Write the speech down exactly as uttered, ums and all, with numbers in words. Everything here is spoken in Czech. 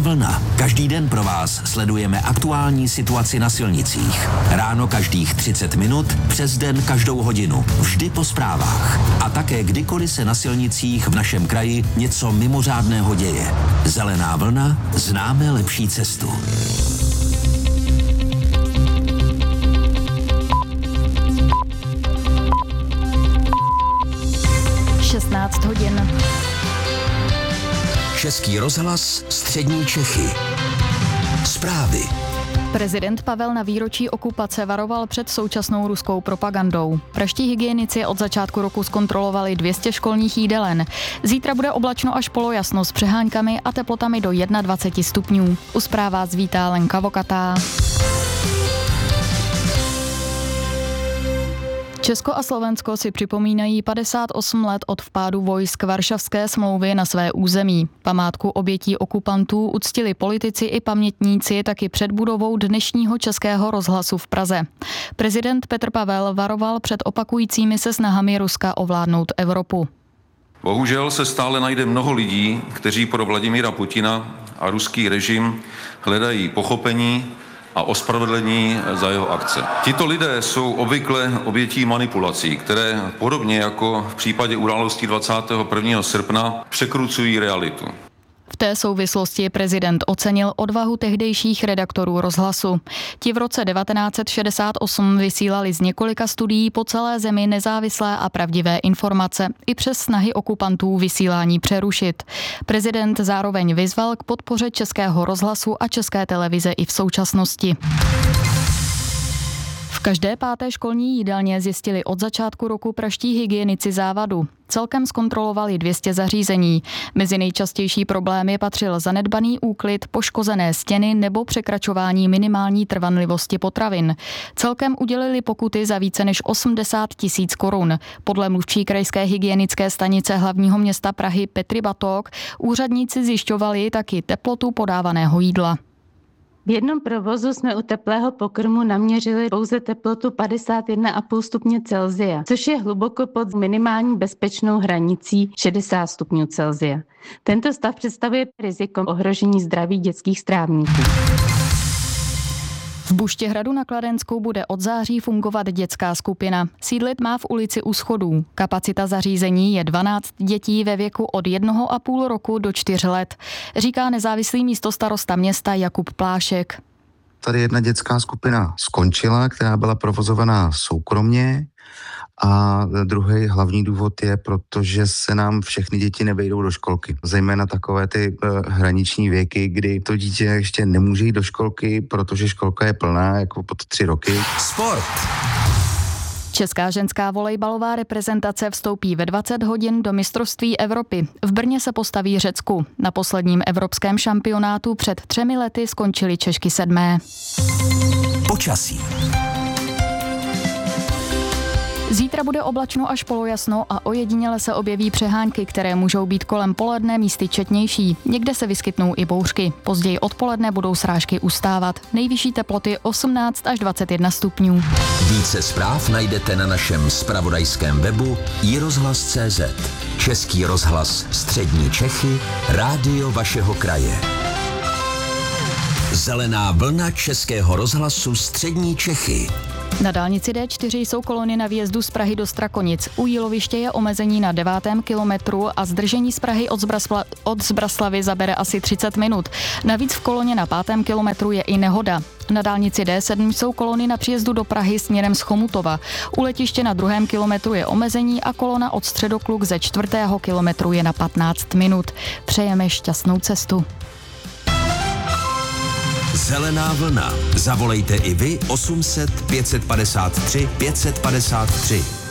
vlna. Každý den pro vás sledujeme aktuální situaci na silnicích. Ráno každých třicet minut, přes den každou hodinu. Vždy po zprávách. A také kdykoliv se na silnicích v našem kraji něco mimořádného děje. Zelená vlna, známe lepší cestu. šestnáct hodin. Český rozhlas, střední Čechy. Zprávy. Prezident Pavel na výročí okupace varoval před současnou ruskou propagandou. Praští hygienici od začátku roku zkontrolovali dvě stě školních jídelen. Zítra bude oblačno až polojasno s přeháňkami a teplotami do dvacet jedna stupňů. U zpráv vás vítá Lenka Vokatá. Česko a Slovensko si připomínají padesát osm let od vpádu vojsk Varšavské smlouvy na své území. Památku obětí okupantů uctili politici i pamětníci taky před budovou dnešního Českého rozhlasu v Praze. Prezident Petr Pavel varoval před opakujícími se snahami Ruska ovládnout Evropu. Bohužel se stále najde mnoho lidí, kteří pro Vladimíra Putina a ruský režim hledají pochopení a ospravedlnění za jeho akce. Tito lidé jsou obvykle obětí manipulací, které podobně jako v případě událostí dvacátého prvního srpna překrucují realitu. V té souvislosti prezident ocenil odvahu tehdejších redaktorů rozhlasu. Ti v roce devatenáct set šedesát osm vysílali z několika studií po celé zemi nezávislé a pravdivé informace, i přes snahy okupantů vysílání přerušit. Prezident zároveň vyzval k podpoře Českého rozhlasu a České televize i v současnosti. V každé páté školní jídelně zjistili od začátku roku praští hygienici závadu. Celkem zkontrolovali dvě stě zařízení. Mezi nejčastější problémy patřil zanedbaný úklid, poškozené stěny nebo překračování minimální trvanlivosti potravin. Celkem udělili pokuty za více než osmdesát tisíc korun. Podle mluvčí krajské hygienické stanice hlavního města Prahy Petry Batók úředníci zjišťovali taky teplotu podávaného jídla. V jednom provozu jsme u teplého pokrmu naměřili pouze teplotu padesát jedna celá pět stupně Celsia, což je hluboko pod minimální bezpečnou hranicí šedesát stupňů Celsia. Tento stav představuje riziko ohrožení zdraví dětských strávníků. V Buštěhradu na Kladensku bude od září fungovat dětská skupina. Sídlit má v ulici u schodů. Kapacita zařízení je dvanáct dětí ve věku od jednoho a půl roku do čtyř let, říká nezávislý místostarosta města Jakub Plášek. Tady jedna dětská skupina skončila, která byla provozovaná soukromně. A druhý hlavní důvod je, protože se nám všechny děti nevejdou do školky. Zejména takové ty uh, hraniční věky, kdy to dítě ještě nemůže jít do školky, protože školka je plná jako pod tři roky. Sport. Česká ženská volejbalová reprezentace vstoupí ve dvacet hodin do mistrovství Evropy. V Brně se postaví Řecku. Na posledním evropském šampionátu před třemi lety skončily Češky sedmé. Počasí. Zítra bude oblačno až polojasno a ojediněle se objeví přehánky, které můžou být kolem poledne místy četnější. Někde se vyskytnou i bouřky. Později odpoledne budou srážky ustávat. Nejvyšší teploty osmnáct až dvacet jedna stupňů. Více zpráv najdete na našem zpravodajském webu i rozhlas tečka cé zet. Český rozhlas, střední Čechy, rádio vašeho kraje. Zelená vlna Českého rozhlasu, střední Čechy. Na dálnici D čtyři jsou kolony na výjezdu z Prahy do Strakonic. U Jíloviště je omezení na devátém kilometru a zdržení z Prahy od, Zbrasla- od Zbraslavy zabere asi třicet minut. Navíc v koloně na pátém kilometru je i nehoda. Na dálnici D sedm jsou kolony na příjezdu do Prahy směrem z Chomutova. U letiště na druhém kilometru je omezení a kolona od Středokluk ze čtvrtého kilometru je na patnáct minut. Přejeme šťastnou cestu. Zelená vlna. Zavolejte i vy osm set pět set padesát tři pět set padesát tři.